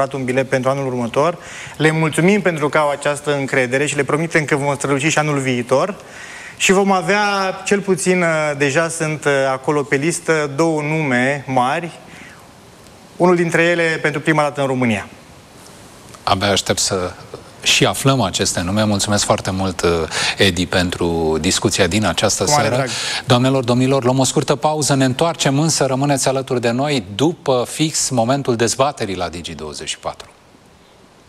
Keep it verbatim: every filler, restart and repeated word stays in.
cumpărat un bilet pentru anul următor. Le mulțumim pentru că au această încredere și le promitem că vom străluci și anul viitor. Și vom avea, cel puțin deja sunt acolo pe listă, două nume mari, unul dintre ele pentru prima dată în România. Abia aștept să și aflăm aceste nume. Mulțumesc foarte mult, Edi, pentru discuția din această seară. Doamnelor, domnilor, luăm o scurtă pauză, ne întoarcem, însă rămâneți alături de noi după fix momentul dezbaterii la Digi douăzeci și patru.